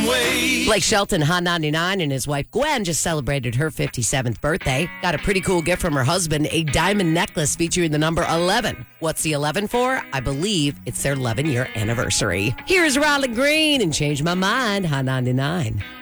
Way. Blake Shelton, Hot 99, and his wife Gwen just celebrated her 57th birthday. Got a pretty cool gift from her husband, a diamond necklace featuring the number 11. What's the 11 for? I believe it's their 11-year anniversary. Here's Riley Green and Change My Mind, Hot 99.